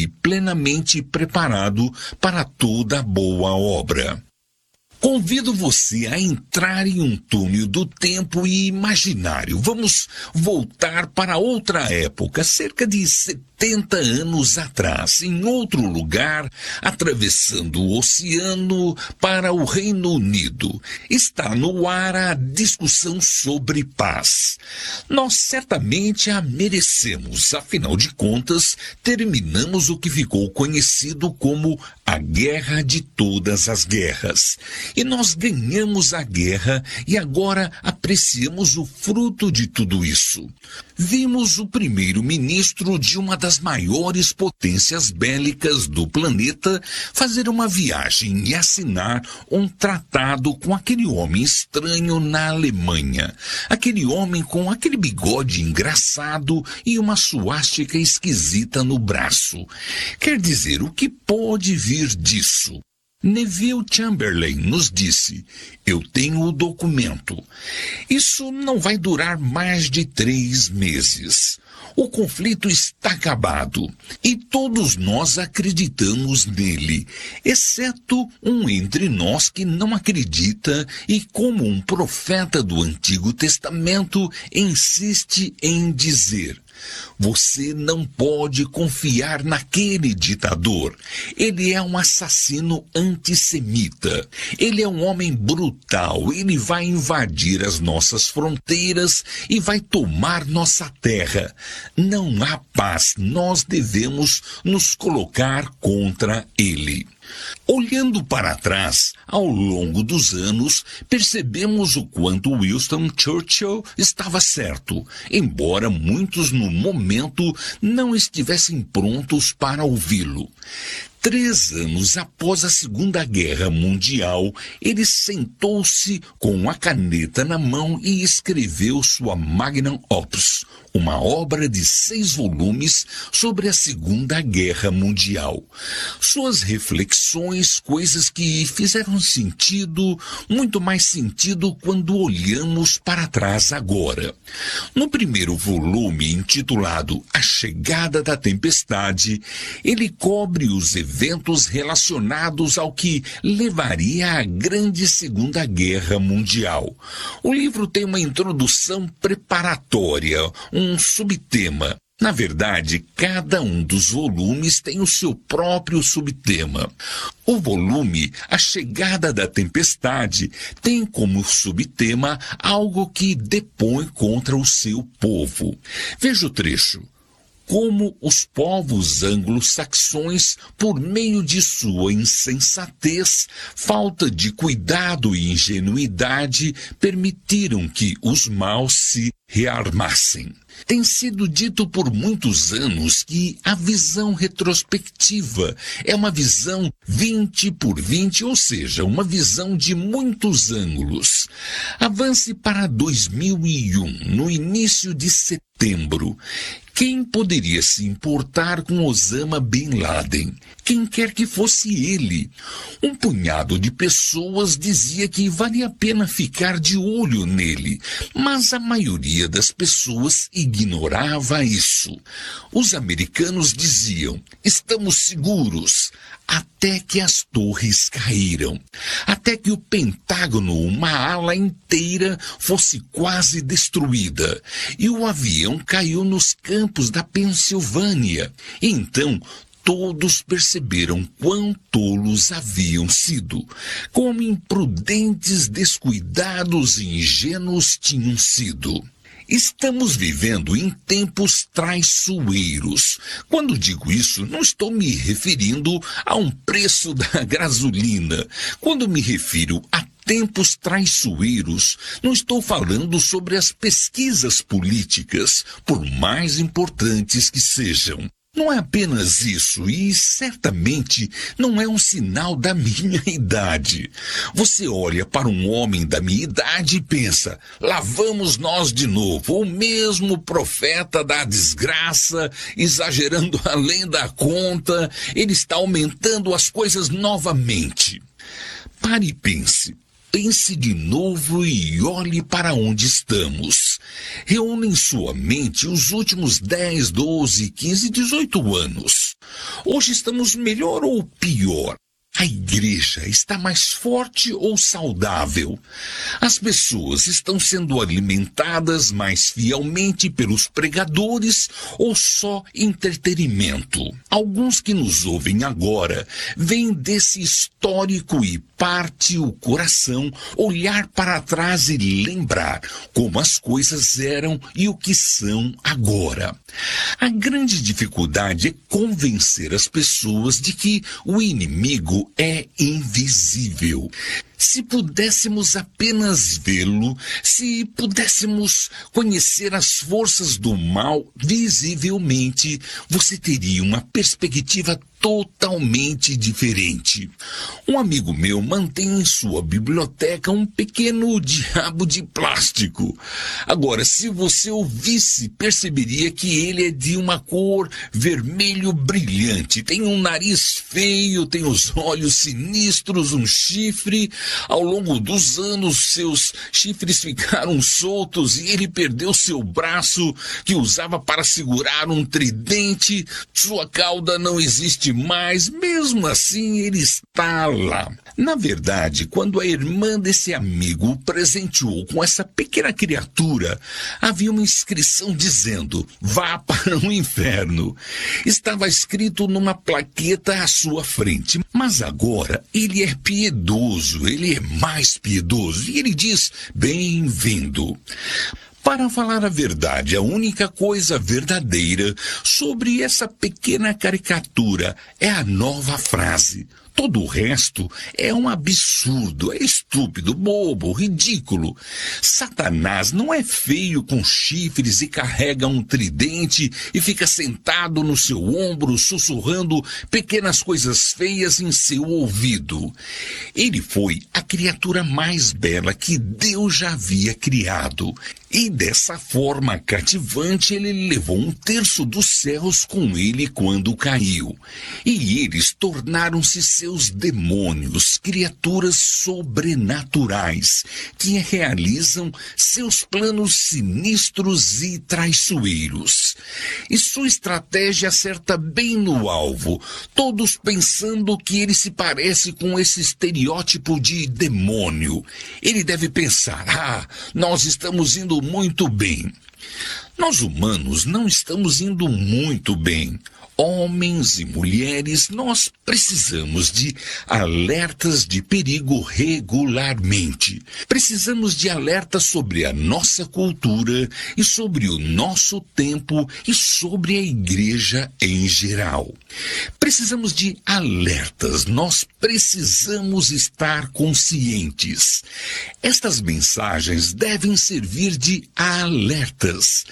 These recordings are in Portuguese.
e plenamente preparado para toda boa obra. Convido você a entrar em um túnel do tempo imaginário. Vamos voltar para outra época, cerca de 70 anos atrás, em outro lugar, atravessando o oceano para o Reino Unido. Está no ar a discussão sobre paz. Nós certamente a merecemos, afinal de contas, terminamos o que ficou conhecido como a Guerra de Todas as Guerras. E nós ganhamos a guerra e agora apreciamos o fruto de tudo isso. Vimos o primeiro-ministro de uma das maiores potências bélicas do planeta fazer uma viagem e assinar um tratado com aquele homem estranho na Alemanha. Aquele homem com aquele bigode engraçado e uma suástica esquisita no braço. Quer dizer, o que pode vir disso? Neville Chamberlain nos disse: eu tenho o documento. Isso não vai durar mais de 3 meses. O conflito está acabado e todos nós acreditamos nele, exceto um entre nós que não acredita e, como um profeta do Antigo Testamento, insiste em dizer: você não pode confiar naquele ditador. Ele é um assassino antissemita. Ele é um homem brutal. Ele vai invadir as nossas fronteiras e vai tomar nossa terra. Não há paz. Nós devemos nos colocar contra ele. Olhando para trás, ao longo dos anos, percebemos o quanto Winston Churchill estava certo, embora muitos no momento não estivessem prontos para ouvi-lo. 3 anos após a Segunda Guerra Mundial, ele sentou-se com a caneta na mão e escreveu sua Magnum Opus, uma obra de 6 volumes sobre a Segunda Guerra Mundial. Suas reflexões, coisas que fizeram sentido, muito mais sentido quando olhamos para trás agora. No primeiro volume, intitulado A Chegada da Tempestade, ele cobre os eventos relacionados ao que levaria à grande Segunda Guerra Mundial. O livro tem uma introdução preparatória, um subtema. Na verdade, cada um dos volumes tem o seu próprio subtema. O volume A Chegada da Tempestade tem como subtema algo que depõe contra o seu povo. Veja o trecho. Como os povos anglo-saxões, por meio de sua insensatez, falta de cuidado e ingenuidade, permitiram que os maus se rearmassem. Tem sido dito por muitos anos que a visão retrospectiva é uma visão 20 por 20, ou seja, uma visão de muitos ângulos. Avance para 2001, no início de setembro. Quem poderia se importar com Osama Bin Laden? Quem quer que fosse ele? Um punhado de pessoas dizia que valia a pena ficar de olho nele, mas a maioria das pessoas ignorava isso. Os americanos diziam: estamos seguros, até que as torres caíram, até que o Pentágono, uma ala inteira, fosse quase destruída, e o avião caiu nos campos da Pensilvânia. Então, todos perceberam quão tolos haviam sido, como imprudentes, descuidados e ingênuos tinham sido. Estamos vivendo em tempos traiçoeiros. Quando digo isso, não estou me referindo a um preço da gasolina. Quando me refiro a tempos traiçoeiros, não estou falando sobre as pesquisas políticas, por mais importantes que sejam. Não é apenas isso, e certamente não é um sinal da minha idade. Você olha para um homem da minha idade e pensa: lá vamos nós de novo, o mesmo profeta da desgraça, exagerando além da conta, ele está aumentando as coisas novamente. Pare e pense. Pense de novo e olhe para onde estamos. Reúna em sua mente os últimos 10, 12, 15, 18 anos. Hoje estamos melhor ou pior? A igreja está mais forte ou saudável? As pessoas estão sendo alimentadas mais fielmente pelos pregadores ou só entretenimento? Alguns que nos ouvem agora vêm desse histórico e parte o coração olhar para trás e lembrar como as coisas eram e o que são agora. A grande dificuldade é convencer as pessoas de que o inimigo é invisível. Se pudéssemos apenas vê-lo, se pudéssemos conhecer as forças do mal visivelmente, você teria uma perspectiva totalmente diferente. Um amigo meu mantém em sua biblioteca um pequeno diabo de plástico. Agora, se você o visse, perceberia que ele é de uma cor vermelho brilhante. Tem um nariz feio, tem os olhos sinistros, um chifre. Ao longo dos anos, seus chifres ficaram soltos e ele perdeu seu braço que usava para segurar um tridente. Sua cauda não existe mais, mesmo assim ele está lá. Na verdade, quando a irmã desse amigo o presenteou com essa pequena criatura, havia uma inscrição dizendo: vá para o inferno. Estava escrito numa plaqueta à sua frente, mas agora ele é piedoso, ele é mais piedoso, e ele diz: bem-vindo. Para falar a verdade, a única coisa verdadeira sobre essa pequena caricatura é a nova frase. Todo o resto é um absurdo, é estúpido, bobo, ridículo. Satanás não é feio com chifres e carrega um tridente e fica sentado no seu ombro sussurrando pequenas coisas feias em seu ouvido. Ele foi a criatura mais bela que Deus já havia criado. E dessa forma cativante ele levou 1/3 dos céus com ele quando caiu. E eles tornaram-se seus demônios, criaturas sobrenaturais, que realizam seus planos sinistros e traiçoeiros. E sua estratégia acerta bem no alvo, todos pensando que ele se parece com esse estereótipo de demônio. Ele deve pensar: nós estamos indo muito bem. Nós humanos não estamos indo muito bem. Homens e mulheres, nós precisamos de alertas de perigo regularmente. Precisamos de alertas sobre a nossa cultura e sobre o nosso tempo e sobre a igreja em geral. Precisamos de alertas, nós precisamos estar conscientes. Estas mensagens devem servir de alertas,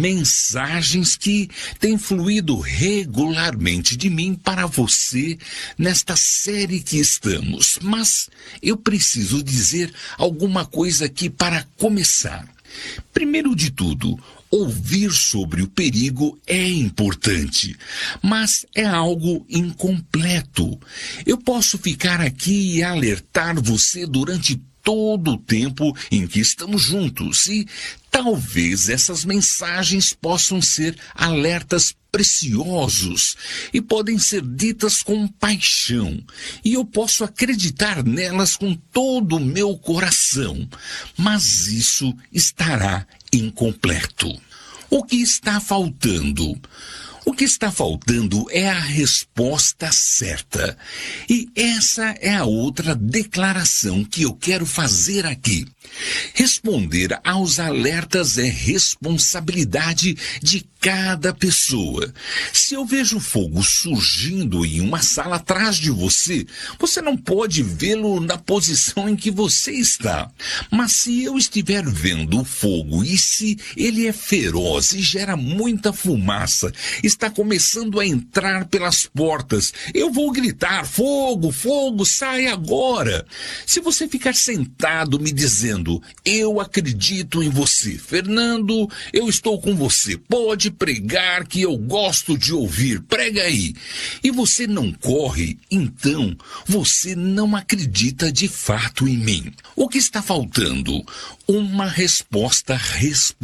mensagens que têm fluído regularmente de mim para você nesta série que estamos. Mas eu preciso dizer alguma coisa aqui para começar. Primeiro de tudo, ouvir sobre o perigo é importante, mas é algo incompleto. Eu posso ficar aqui e alertar você durante todo o tempo em que estamos juntos e talvez essas mensagens possam ser alertas preciosos e podem ser ditas com paixão, e eu posso acreditar nelas com todo o meu coração, mas isso estará incompleto. O que está faltando? O que está faltando é a resposta certa. E essa é a outra declaração que eu quero fazer aqui. Responder aos alertas é responsabilidade de cada pessoa. Se eu vejo fogo surgindo em uma sala atrás de você, você não pode vê-lo na posição em que você está. Mas se eu estiver vendo o fogo e se ele é feroz e gera muita fumaça, está começando a entrar pelas portas, eu vou gritar: fogo, fogo, sai agora! Se você ficar sentado me dizendo: eu acredito em você, Fernando, eu estou com você, pode pregar que eu gosto de ouvir, prega aí. E você não corre, então você não acredita de fato em mim. O que está faltando? Uma resposta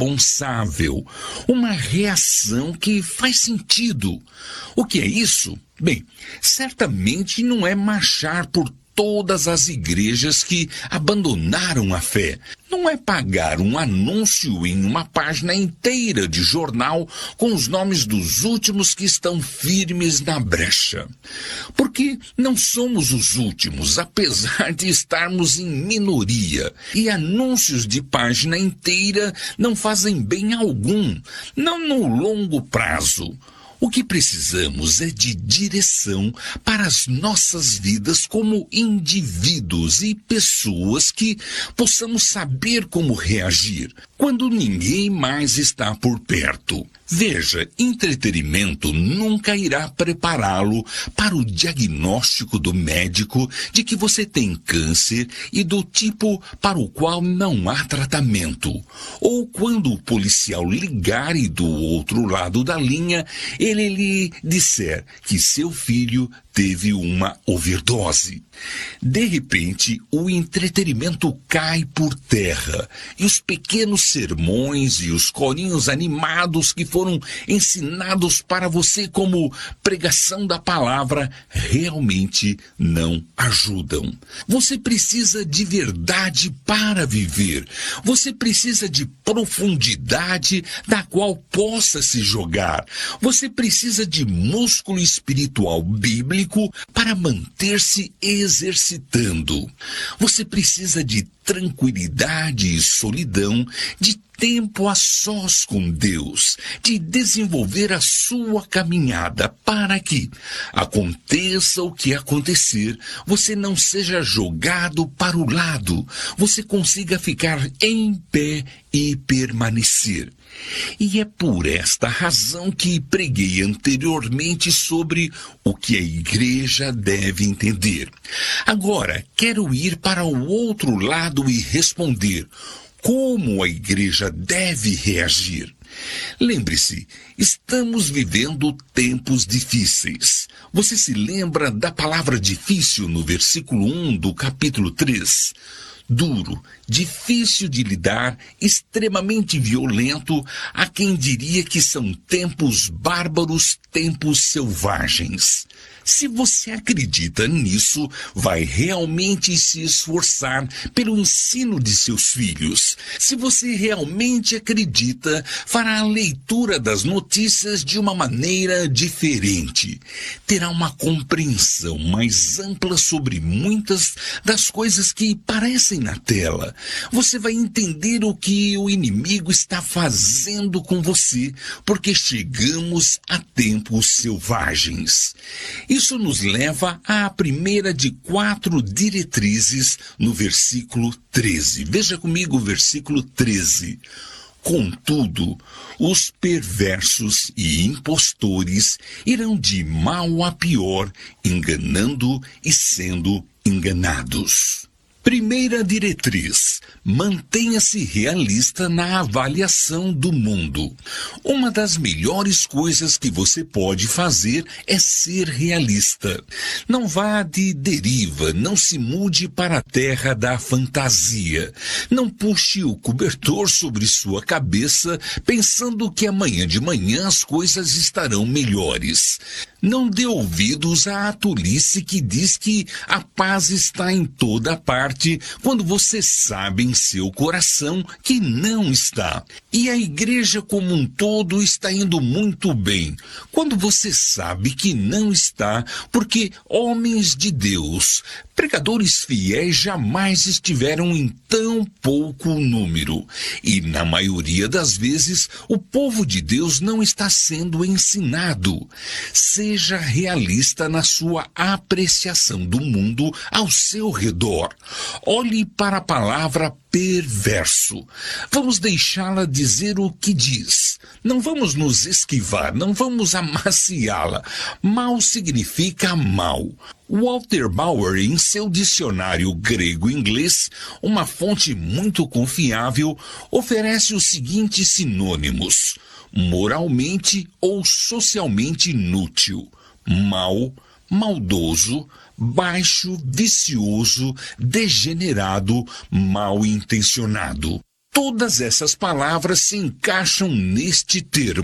responsável, uma reação que faz sentido. O que é isso? Bem, certamente não é marchar por todas as igrejas que abandonaram a fé. Não é pagar um anúncio em uma página inteira de jornal com os nomes dos últimos que estão firmes na brecha. Porque não somos os últimos, apesar de estarmos em minoria. E anúncios de página inteira não fazem bem algum, não no longo prazo. O que precisamos é de direção para as nossas vidas como indivíduos e pessoas que possamos saber como reagir quando ninguém mais está por perto. Veja, entretenimento nunca irá prepará-lo para o diagnóstico do médico de que você tem câncer e do tipo para o qual não há tratamento. Ou quando o policial ligar e do outro lado da linha ele lhe disser que seu filho teve uma overdose. De repente, o entretenimento cai por terra e os pequenos sermões e os corinhos animados que foram ensinados para você como pregação da palavra realmente não ajudam. Você precisa de verdade para viver. Você precisa de profundidade da qual possa se jogar. Você precisa de músculo espiritual bíblico para manter-se exercitando. Você precisa de tranquilidade e solidão, de tempo a sós com Deus, de desenvolver a sua caminhada para que, aconteça o que acontecer, você não seja jogado para o lado, você consiga ficar em pé e permanecer. E é por esta razão que preguei anteriormente sobre o que a igreja deve entender. Agora, quero ir para o outro lado e responder como a igreja deve reagir. Lembre-se, estamos vivendo tempos difíceis. Você se lembra da palavra difícil no versículo 1 do capítulo 3? Duro, difícil de lidar, extremamente violento, há quem diria que são tempos bárbaros, tempos selvagens. Se você acredita nisso, vai realmente se esforçar pelo ensino de seus filhos. Se você realmente acredita, fará a leitura das notícias de uma maneira diferente. Terá uma compreensão mais ampla sobre muitas das coisas que parecem na tela. Você vai entender o que o inimigo está fazendo com você, porque chegamos a tempos selvagens. Isso nos leva à primeira de 4 diretrizes no versículo 13. Veja comigo o versículo 13. Contudo, os perversos e impostores irão de mal a pior, enganando e sendo enganados. Primeira diretriz: mantenha-se realista na avaliação do mundo. Uma das melhores coisas que você pode fazer é ser realista. Não vá de deriva, não se mude para a terra da fantasia. Não puxe o cobertor sobre sua cabeça pensando que amanhã de manhã as coisas estarão melhores. Não dê ouvidos à tolice que diz que a paz está em toda parte, quando você sabe em seu coração que não está. E a igreja como um todo está indo muito bem, quando você sabe que não está, porque homens de Deus, pregadores fiéis jamais estiveram em tão pouco número. E na maioria das vezes, o povo de Deus não está sendo ensinado. Seja realista na sua apreciação do mundo ao seu redor. Olhe para a palavra perverso. Vamos deixá-la dizer o que diz. Não vamos nos esquivar, não vamos amaciá-la. Mal significa mal. Walter Bauer, em seu dicionário grego-inglês, uma fonte muito confiável, oferece os seguintes sinônimos: moralmente ou socialmente inútil, mau, maldoso, baixo, vicioso, degenerado, mal intencionado. Todas essas palavras se encaixam neste termo,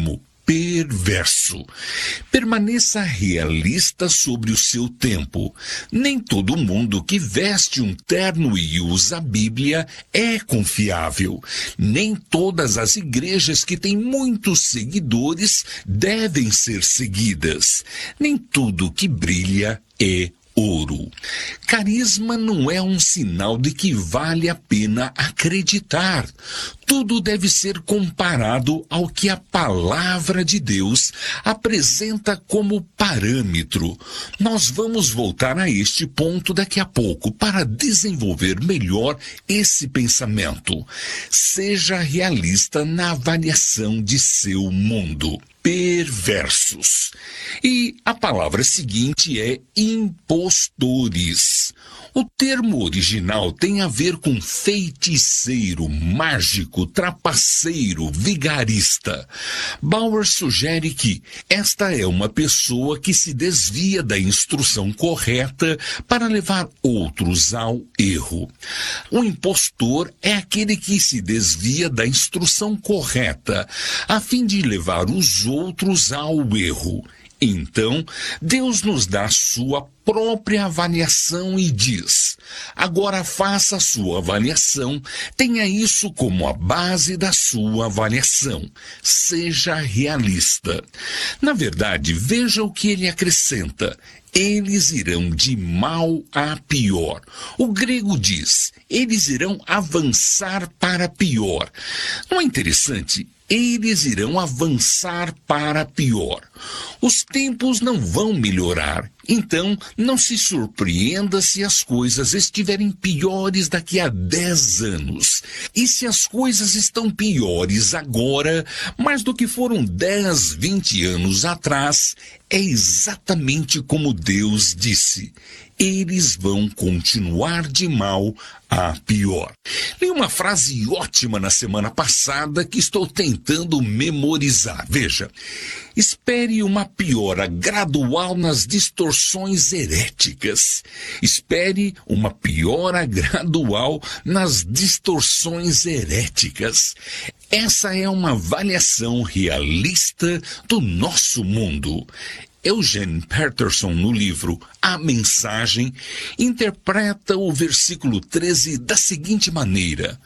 perverso. Permaneça realista sobre o seu tempo. Nem todo mundo que veste um terno e usa a Bíblia é confiável. Nem todas as igrejas que têm muitos seguidores devem ser seguidas. Nem tudo que brilha é ouro. Carisma não é um sinal de que vale a pena acreditar. Tudo deve ser comparado ao que a palavra de Deus apresenta como parâmetro. Nós vamos voltar a este ponto daqui a pouco para desenvolver melhor esse pensamento. Seja realista na avaliação de seu mundo. Perversos. E a palavra seguinte é impostores. O termo original tem a ver com feiticeiro, mágico, trapaceiro, vigarista. Bauer sugere que esta é uma pessoa que se desvia da instrução correta para levar outros ao erro. O impostor é aquele que se desvia da instrução correta a fim de levar os outros ao erro. Então, Deus nos dá a sua própria avaliação e diz: agora faça a sua avaliação, tenha isso como a base da sua avaliação. Seja realista. Na verdade, veja o que ele acrescenta. Eles irão de mal a pior. O grego diz, eles irão avançar para pior. Não é interessante? Eles irão avançar para pior. Os tempos não vão melhorar, então não se surpreenda se as coisas estiverem piores daqui a 10 anos. E se as coisas estão piores agora, mais do que foram 10, 20 anos atrás, é exatamente como Deus disse. Eles vão continuar de mal a pior. Li uma frase ótima na semana passada que estou tentando memorizar. Veja, espere uma piora gradual nas distorções heréticas. Espere uma piora gradual nas distorções heréticas. Essa é uma avaliação realista do nosso mundo. Eugene Peterson, no livro A Mensagem, interpreta o versículo 13 da seguinte maneira: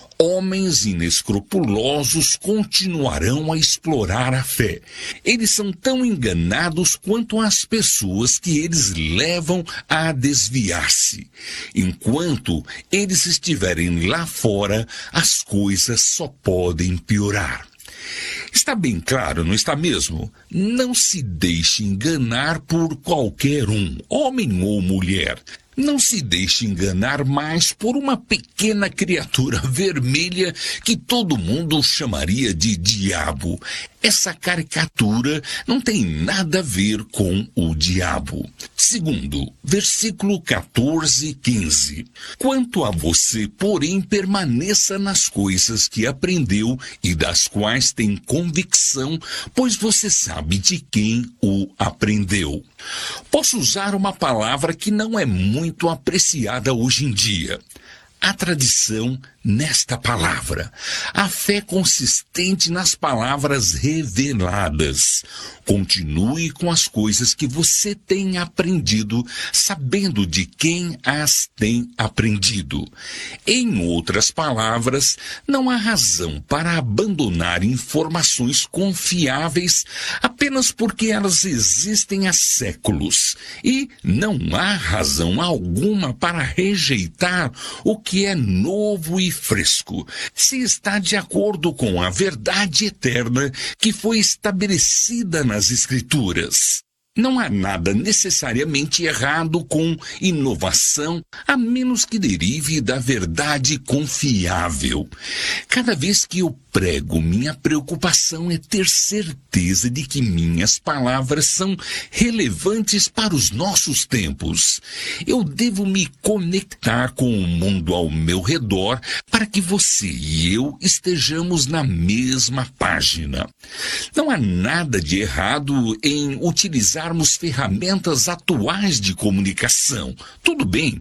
homens inescrupulosos continuarão a explorar a fé. Eles são tão enganados quanto as pessoas que eles levam a desviar-se. Enquanto eles estiverem lá fora, as coisas só podem piorar. Está bem claro, não está mesmo? Não se deixe enganar por qualquer um, homem ou mulher. Não se deixe enganar mais por uma pequena criatura vermelha que todo mundo chamaria de diabo. Essa caricatura não tem nada a ver com o diabo. Segundo, versículo 14 e 15. Quanto a você, porém, permaneça nas coisas que aprendeu e das quais tem convicção, pois você sabe de quem o aprendeu. Posso usar uma palavra que não é muito apreciada hoje em dia. A tradição nesta palavra. A fé consistente nas palavras reveladas. Continue com as coisas que você tem aprendido, sabendo de quem as tem aprendido. Em outras palavras, não há razão para abandonar informações confiáveis apenas porque elas existem há séculos. E não há razão alguma para rejeitar o que é novo e fresco, se está de acordo com a verdade eterna que foi estabelecida nas Escrituras. Não há nada necessariamente errado com inovação, a menos que derive da verdade confiável. Cada vez que eu prego, minha preocupação é ter certeza de que minhas palavras são relevantes para os nossos tempos. Eu devo me conectar com o mundo ao meu redor para que você e eu estejamos na mesma página. Não há nada de errado em utilizarmos ferramentas atuais de comunicação. Tudo bem,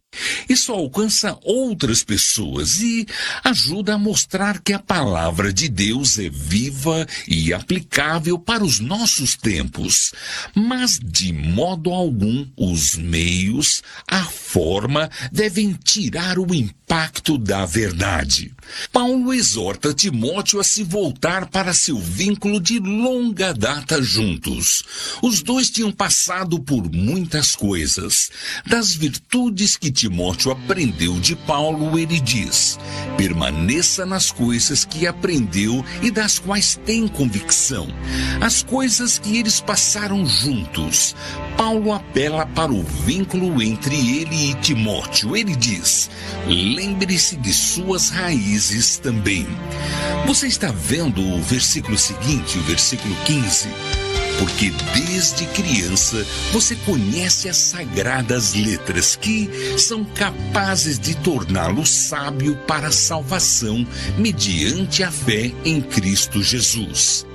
Isso alcança outras pessoas e ajuda a mostrar que a palavra de Deus é viva e aplicável para os nossos tempos. Mas, de modo algum, os meios, a forma, devem tirar o impacto da verdade. Paulo exorta Timóteo a se voltar para seu vínculo de longa data juntos. Os dois tinham passado por muitas coisas. Das virtudes que Timóteo aprendeu de Paulo, ele diz: permaneça nas coisas que aprendeu e das quais tem convicção, as coisas que eles passaram juntos. Paulo apela para o vínculo entre ele e Timóteo. Ele diz: lembre-se de suas raízes também. Você está vendo o versículo seguinte, o versículo 15? Porque desde criança você conhece as sagradas letras que são capazes de torná-lo sábio para a salvação mediante a fé em Cristo Jesus.